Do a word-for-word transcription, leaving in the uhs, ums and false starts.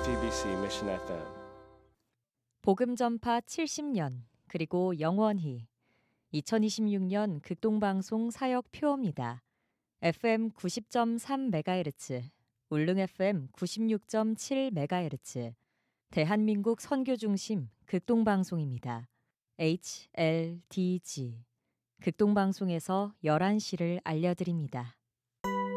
제이티비씨 Mission 에프엠. 복음 전파 칠십 년 그리고 영원히 이천이십육 년 극동방송 사역 표어입니다. 에프엠 구십 점 삼 메가헤르츠, 울릉 에프엠 구십육 점 칠 메가헤르츠, 대한민국 선교중심 극동방송입니다. 에이치엘디지 극동방송에서 열한 시를 알려드립니다.